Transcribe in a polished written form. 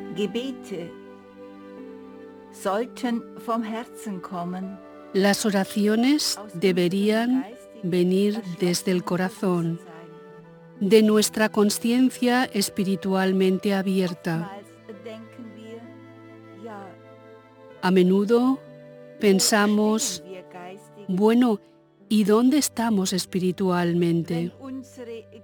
Gebete sollten vom Herzen kommen. Las oraciones deberían venir desde el corazón, de nuestra conciencia espiritualmente abierta. A menudo pensamos, bueno, ¿y dónde estamos espiritualmente?